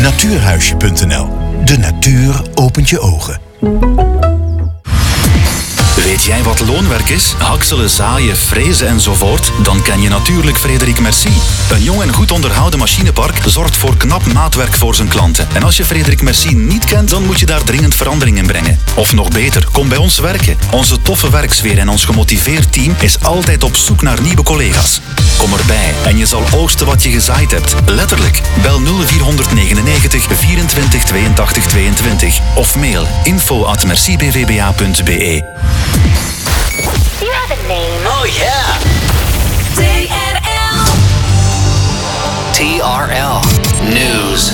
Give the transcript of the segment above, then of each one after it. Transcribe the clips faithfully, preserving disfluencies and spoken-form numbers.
Natuurhuisje punt n l. De natuur opent je ogen. Weet jij wat loonwerk is? Hakselen, zaaien, frezen enzovoort? Dan ken je natuurlijk Frederik Merci. Een jong en goed onderhouden machinepark zorgt voor knap maatwerk voor zijn klanten. En als je Frederik Merci niet kent, dan moet je daar dringend verandering in brengen. Of nog beter, kom bij ons werken. Onze toffe werksfeer en ons gemotiveerd team is altijd op zoek naar nieuwe collega's. Kom erbij en je zal oogsten wat je gezaaid hebt. Letterlijk. Bel nul vier negenennegentig vierentwintig tweeëntachtig tweeëntwintig of mail info at merci b v b a punt b e. You have a name. Oh yeah. T R L. T R L News.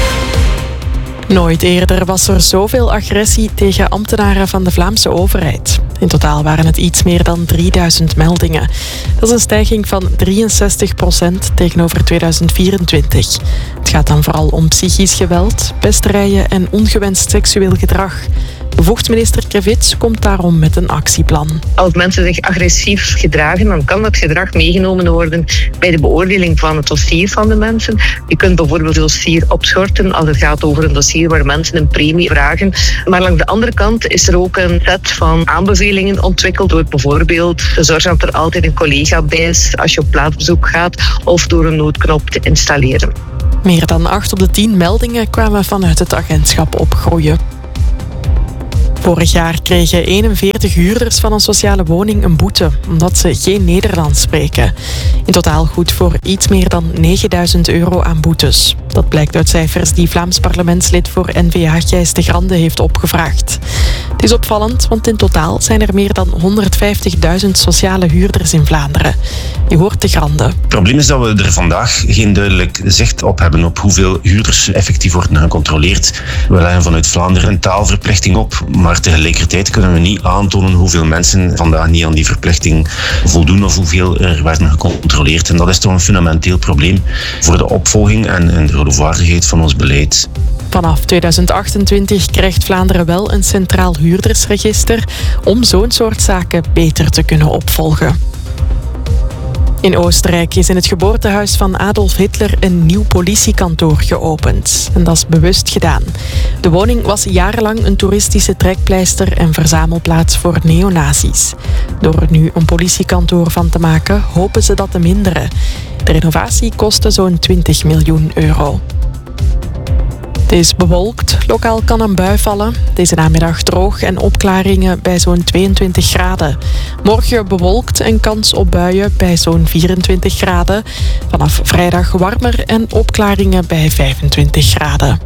Nooit eerder was er zoveel agressie tegen ambtenaren van de Vlaamse overheid. In totaal waren het iets meer dan drieduizend meldingen. Dat is een stijging van drieënzestig procent tegenover tweeduizend vierentwintig. Het gaat dan vooral om psychisch geweld, pesterijen en ongewenst seksueel gedrag. Bevoegd minister Krevits komt daarom met een actieplan. Als mensen zich agressief gedragen, dan kan dat gedrag meegenomen worden bij de beoordeling van het dossier van de mensen. Je kunt bijvoorbeeld het dossier opschorten als het gaat over een dossier waar mensen een premie vragen. Maar langs de andere kant is er ook een set van aanbevelingen ontwikkeld door bijvoorbeeld te zorgen dat er altijd een collega bij is als je op plaatsbezoek gaat of door een noodknop te installeren. Meer dan acht op de tien meldingen kwamen vanuit het agentschap opgroeien. Vorig jaar kregen eenenveertig huurders van een sociale woning een boete, omdat ze geen Nederlands spreken. In totaal goed voor iets meer dan negenduizend euro aan boetes. Dat blijkt uit cijfers die Vlaams parlementslid voor N V A Gijs de Grande heeft opgevraagd. Het is opvallend, want in totaal zijn er meer dan honderdvijftigduizend sociale huurders in Vlaanderen. Je hoort de Grande. Het probleem is dat we er vandaag geen duidelijk zicht op hebben op hoeveel huurders effectief worden gecontroleerd. We leggen vanuit Vlaanderen een taalverplichting op, maar tegelijkertijd kunnen we niet aantonen hoeveel mensen vandaag niet aan die verplichting voldoen of hoeveel er werden gecontroleerd. En dat is toch een fundamenteel probleem voor de opvolging en, en de geloofwaardigheid van ons beleid. Vanaf tweeduizend achtentwintig krijgt Vlaanderen wel een centraal huurdersregister om zo'n soort zaken beter te kunnen opvolgen. In Oostenrijk is in het geboortehuis van Adolf Hitler een nieuw politiekantoor geopend. En dat is bewust gedaan. De woning was jarenlang een toeristische trekpleister en verzamelplaats voor neonazi's. Door er nu een politiekantoor van te maken, hopen ze dat te minderen. De renovatie kostte zo'n twintig miljoen euro. Het is bewolkt, lokaal kan een bui vallen. Deze namiddag droog en opklaringen bij zo'n tweeëntwintig graden. Morgen bewolkt en kans op buien bij zo'n vierentwintig graden. Vanaf vrijdag warmer en opklaringen bij vijfentwintig graden.